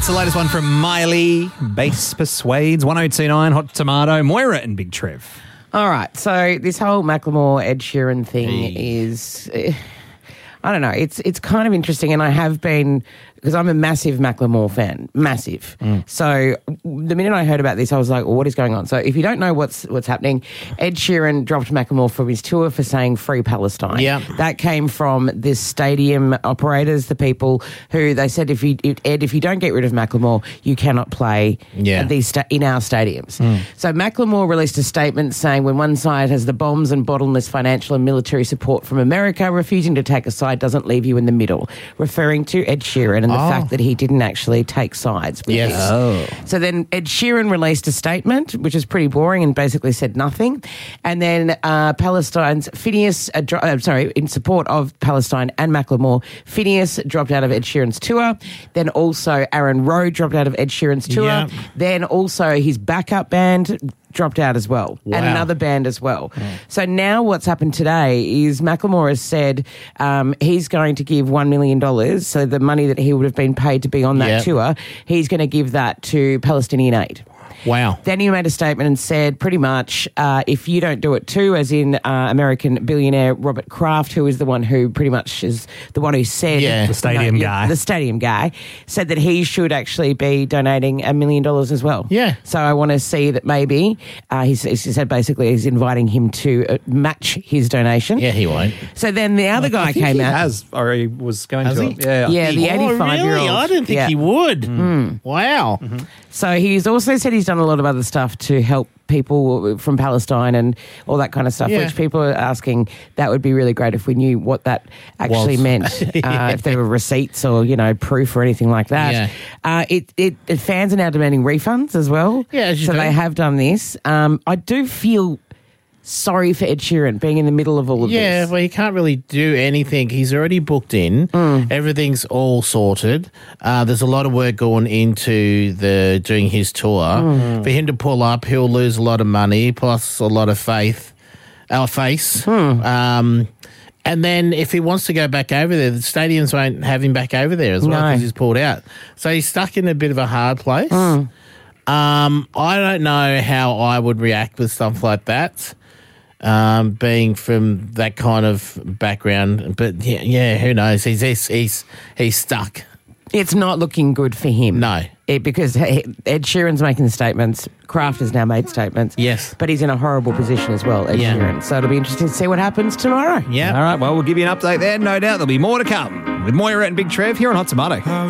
That's the latest one from Miley. Bass Persuades, 1029, Hot Tomato, Moira and Big Trev. All right, so this whole Macklemore Ed Sheeran thing is, I don't know, it's kind of interesting, and I have been, because I'm a massive Macklemore fan, massive. So the minute I heard about this, I was like, well, what is going on? So if you don't know what's happening, Ed Sheeran dropped Macklemore from his tour for saying Free Palestine. Yeah. That came from the stadium operators, the people who they said, if you don't get rid of Macklemore, you cannot play in our stadiums. So Macklemore released a statement saying, when one side has the bombs and bottomless financial and military support from America, refusing to take a side doesn't leave you in the middle, referring to Ed Sheeran and the fact that he didn't actually take sides with this. So then Ed Sheeran released a statement, which is pretty boring and basically said nothing. And then Palestine's Phineas, in support of Palestine and Macklemore, Phineas dropped out of Ed Sheeran's tour. Then also Aaron Rowe dropped out of Ed Sheeran's tour. Yeah. Then also his backup band dropped out as well, and another band as well. So now what's happened today is Macklemore has said he's going to give $1 million, so the money that he would have been paid to be on that tour, he's going to give that to Palestinian Aid. Wow. Then he made a statement and said pretty much if you don't do it too, as in American billionaire Robert Kraft, who is the one who pretty much is the one who said... The stadium guy. The stadium guy said that he should actually be donating $1 million as well. Yeah. So I want to see that maybe, he said basically he's inviting him to match his donation. Yeah, he won't. So then the other guy came out. Has, or he was going Has to. he? Yeah. The 85-year-old. Really? I didn't think he would. Wow. So he's also said he's done a lot of other stuff to help people from Palestine and all that kind of stuff, which people are asking, that would be really great if we knew what that actually meant, if there were receipts or, proof or anything like that. Fans are now demanding refunds as well. Yeah, as you so do. they have done this. I do feel sorry for Ed Sheeran being in the middle of all of this. Yeah, well, he can't really do anything. He's already booked in. Everything's all sorted. There's a lot of work going into doing his tour. For him to pull up, he'll lose a lot of money, plus a lot of face. And then if he wants to go back over there, the stadiums won't have him back over there as well because he's pulled out. So he's stuck in a bit of a hard place. I don't know how I would react with stuff like that. Being from that kind of background, but who knows? He's stuck. It's not looking good for him. No, because Ed Sheeran's making statements. Kraft has now made statements. Yes, but he's in a horrible position as well, Ed Sheeran. So it'll be interesting to see what happens tomorrow. Yeah. All right. Well, we'll give you an update there. No doubt there'll be more to come with Moira and Big Trev here on Hot Tomato.